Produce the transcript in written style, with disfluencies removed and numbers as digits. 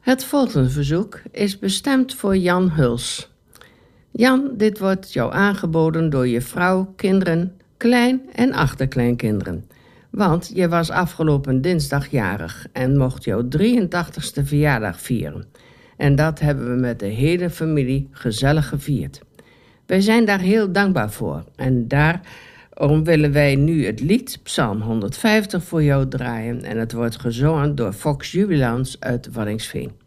Het volgende verzoek is bestemd voor Jan Huls. Jan, dit wordt jou aangeboden door je vrouw, kinderen, klein- en achterkleinkinderen. Want je was afgelopen dinsdag jarig en mocht jouw 83ste verjaardag vieren. En dat hebben we met de hele familie gezellig gevierd. Wij zijn daar heel dankbaar voor en daarom willen wij nu het lied Psalm 150 voor jou draaien en het wordt gezongen door Fox Jubilans uit Waddinxveen.